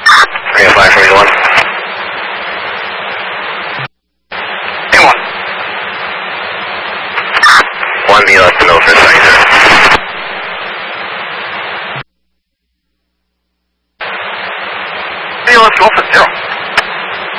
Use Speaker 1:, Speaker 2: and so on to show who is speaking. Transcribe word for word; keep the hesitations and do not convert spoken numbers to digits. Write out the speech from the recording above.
Speaker 1: three oh five from one. one. one B less than over, sorry, sir. B less than over, zero.